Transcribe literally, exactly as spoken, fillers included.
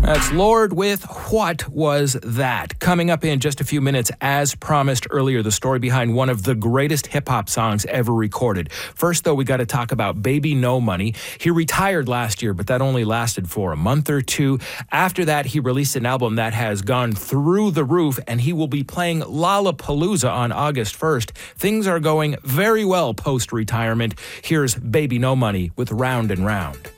That's Lorde with What Was That? Coming up in just a few minutes, as promised earlier, the story behind one of the greatest hip-hop songs ever recorded. First, though, we got to talk about Baby No Money. He retired last year, but that only lasted for a month or two. After that, he released an album that has gone through the roof, and he will be playing Lollapalooza on August first. Things are going very well post-retirement. Here's Baby No Money with Round and Round.